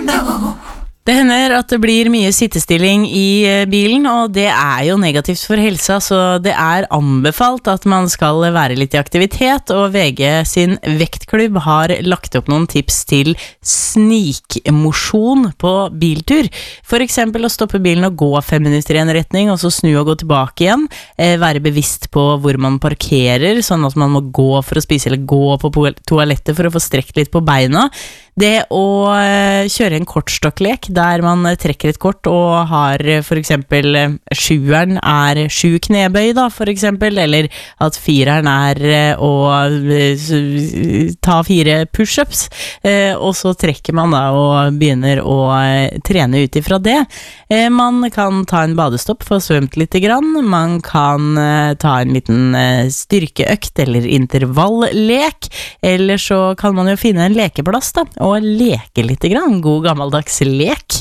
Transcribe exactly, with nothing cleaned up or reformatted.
Det hender at det blir mye sittestilling i bilen, og det er jo negativt for helsa, så det er anbefalt at man skal være litt i aktivitet, og V G sin vektklubb har lagt opp noen tips til snikmosjon på biltur. For eksempel å stoppe bilen og gå fem minutter i en retning, og så snu og gå tilbake igjen. Være bevisst på hvor man parkerer, sånn at man må gå for å spise eller gå på toalettet for å få strekt litt på beina. Det å kjøre en kortstokklek der man trekker et kort og har for eksempel sjueren er sju knebøy da, for eksempel, eller at fireren er å ta fire push-ups, og så trekker man da og begynner å trene ut ifra det. Man kan ta en badestopp for svømt litt grann, man kan ta en liten styrkeøkt eller intervalllek, eller så kan man jo finne en lekeplass da, og leke litt grann, god gammeldags lek.